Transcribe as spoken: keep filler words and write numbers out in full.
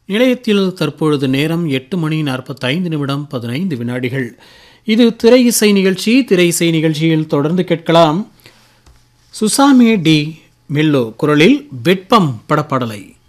நிலையத்தில் தற்பொழுது நேரம் எட்டு மணி நாற்பத்தைந்து நிமிடம் பதினைந்து வினாடிகள். இது திரை இசை நிகழ்ச்சி. திரை இசை நிகழ்ச்சியில் தொடர்ந்து கேட்கலாம் சுசாமே டி மெல்லோ குரலில் வெட்பம் படப்பாடலை.